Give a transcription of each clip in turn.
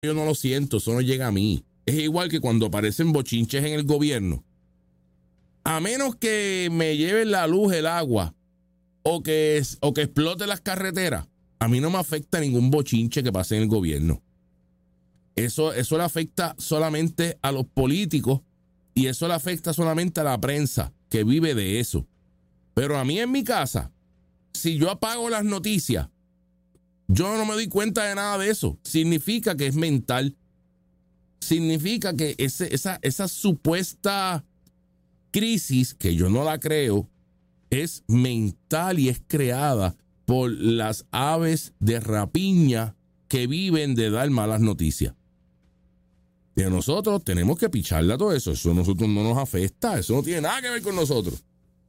yo no lo siento, eso no llega a mí. Es igual que cuando aparecen bochinches en el gobierno. A menos que me lleven la luz, el agua, o que explote las carreteras, a mí no me afecta ningún bochinche que pase en el gobierno. Eso le afecta solamente a los políticos y eso le afecta solamente a la prensa que vive de eso. Pero a mí en mi casa, si yo apago las noticias, yo no me doy cuenta de nada de eso. Significa que es mental. Significa que esa supuesta crisis, que yo no la creo, es mental y es creada por las aves de rapiña que viven de dar malas noticias. Y nosotros tenemos que picharle a todo eso. Eso a nosotros no nos afecta. Eso no tiene nada que ver con nosotros.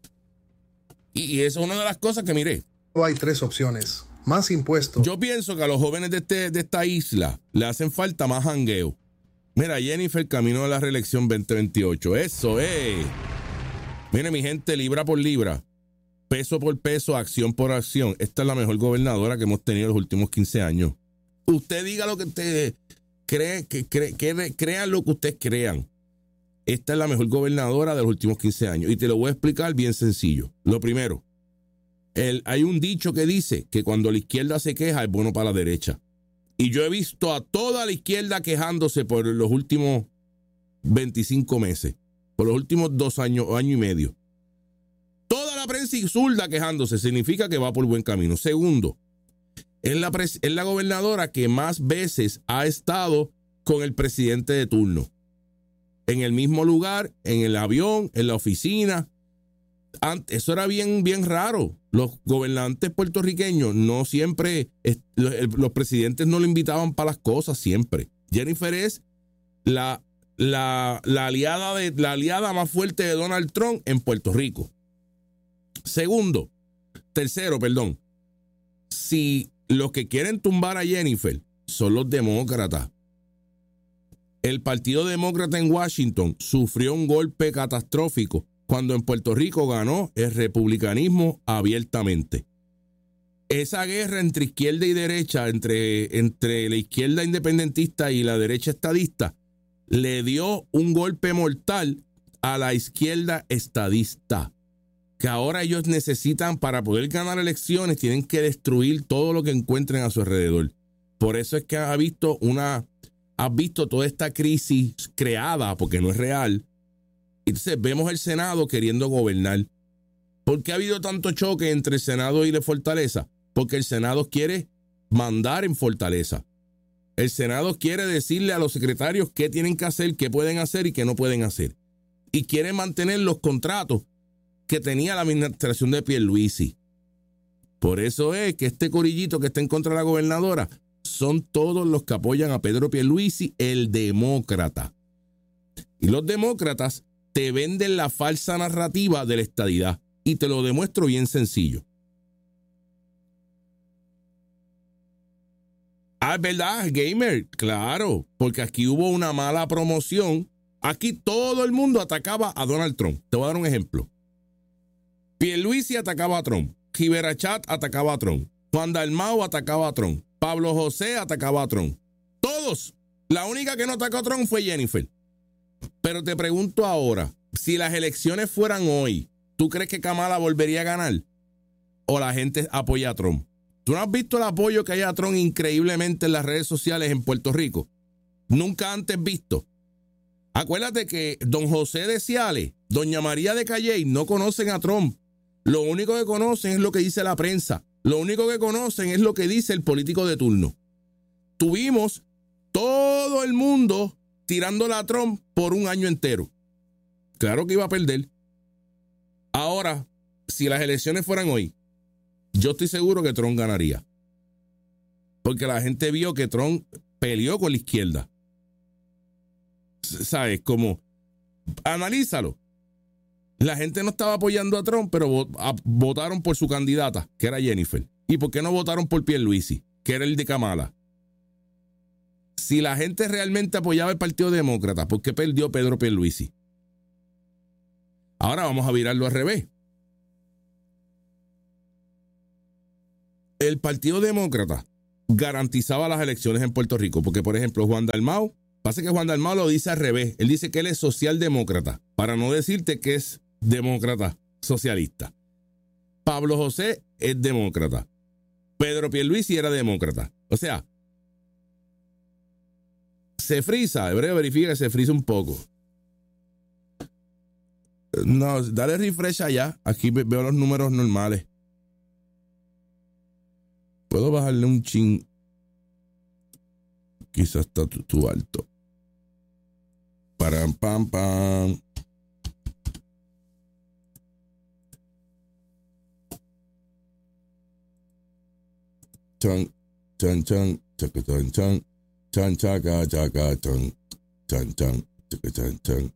Y esa es una de las cosas que miré. Hay tres opciones. Más impuestos. Yo pienso que a los jóvenes de esta isla le hacen falta más jangueo. Mira, Jennifer camino a la reelección 2028. Eso, Mire, mi gente, libra por libra, peso por peso, acción por acción. Esta es la mejor gobernadora que hemos tenido los últimos 15 años. Usted diga lo que usted cree, crean lo que ustedes crean. Esta es la mejor gobernadora de los últimos 15 años. Y te lo voy a explicar bien sencillo. Lo primero, hay un dicho que dice que cuando la izquierda se queja es bueno para la derecha. Y yo he visto a toda la izquierda quejándose por los últimos 25 meses, por los últimos 2 años o año y medio. Toda la prensa zurda quejándose, significa que va por buen camino. Segundo, es la gobernadora que más veces ha estado con el presidente de turno. En el mismo lugar, en el avión, en la oficina. Eso era bien raro. Los gobernantes puertorriqueños no siempre, los presidentes no le invitaban para las cosas siempre. Jennifer es la aliada más fuerte de Donald Trump en Puerto Rico. Tercero, si los que quieren tumbar a Jennifer son los demócratas, el Partido Demócrata en Washington sufrió un golpe catastrófico cuando en Puerto Rico ganó el republicanismo abiertamente. Esa guerra entre izquierda y derecha, entre la izquierda independentista y la derecha estadista, le dio un golpe mortal a la izquierda estadista, que ahora ellos necesitan, para poder ganar elecciones, tienen que destruir todo lo que encuentren a su alrededor. Por eso es que has visto toda esta crisis creada, porque no es real. Entonces vemos el Senado queriendo gobernar. ¿Por qué ha habido tanto choque entre el Senado y la Fortaleza? Porque el Senado quiere mandar en Fortaleza. El Senado quiere decirle a los secretarios qué tienen que hacer, qué pueden hacer y qué no pueden hacer. Y quiere mantener los contratos que tenía la administración de Pierluisi. Por eso es que este corillito que está en contra de la gobernadora son todos los que apoyan a Pedro Pierluisi, el demócrata. Y los demócratas te venden la falsa narrativa de la estadidad. Y te lo demuestro bien sencillo. Es verdad, gamer, claro, porque aquí hubo una mala promoción. Aquí todo el mundo atacaba a Donald Trump. Te voy a dar un ejemplo. Pierluisi atacaba a Trump. Giberachat atacaba a Trump. Juan Dalmau atacaba a Trump. Pablo José atacaba a Trump. Todos. La única que no atacó a Trump fue Jennifer. Pero te pregunto ahora, si las elecciones fueran hoy, ¿tú crees que Kamala volvería a ganar? ¿O la gente apoya a Trump? ¿Tú no has visto el apoyo que hay a Trump increíblemente en las redes sociales en Puerto Rico? Nunca antes visto. Acuérdate que don José de Ciales, doña María de Calley no conocen a Trump. Lo único que conocen es lo que dice la prensa. Lo único que conocen es lo que dice el político de turno. Tuvimos todo el mundo tirándole a Trump por un año entero. Claro que iba a perder. Ahora, si las elecciones fueran hoy, yo estoy seguro que Trump ganaría. Porque la gente vio que Trump peleó con la izquierda. ¿Sabes? Como, analízalo. La gente no estaba apoyando a Trump, pero votaron por su candidata, que era Jennifer. ¿Y por qué no votaron por Pierluisi, que era el de Kamala? Si la gente realmente apoyaba el Partido Demócrata, ¿por qué perdió Pedro Pierluisi? Ahora vamos a virarlo al revés. El Partido Demócrata garantizaba las elecciones en Puerto Rico. Porque, por ejemplo, Juan Dalmau, pasa que Juan Dalmau lo dice al revés. Él dice que él es socialdemócrata, para no decirte que es demócrata socialista. Pablo José es demócrata. Pedro Pierluisi era demócrata. O sea, se frisa. Hebreo verifica que se frisa un poco. No, dale refresh allá. Aquí veo los números normales. Puedo bajarle un chin. Quizás está tú alto. Param, pam, pam. Chan, chan, chan, chaca, chan, chan. Chan, chaca, chaca, chan. Chan, chan, chaca, chan, chan.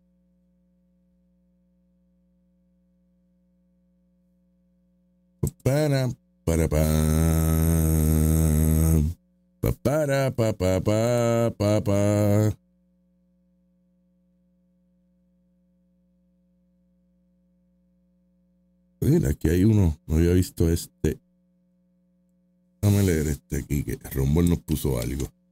Para, para, pam. Para, pa, pa, pa, pa, pa. Mira, aquí hay uno. No había visto este. Déjame leer este aquí, que Rombol nos puso algo.